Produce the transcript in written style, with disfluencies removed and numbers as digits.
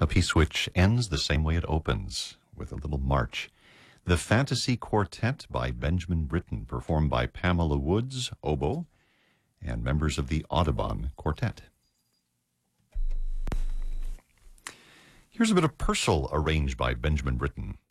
A piece which ends the same way it opens, with a little march. The Fantasy Quartet by Benjamin Britten, performed by Pamela Woods, oboe, and members of the Audubon Quartet. Here's a bit of Purcell arranged by Benjamin Britten.